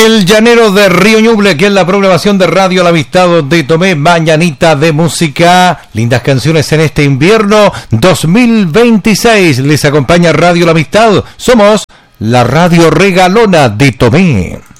El llanero de Río Ñuble, aquí en la programación de Radio La Amistad de Tomé, mañanita de música, lindas canciones en este invierno 2026. Les acompaña Radio La Amistad, somos la radio regalona de Tomé.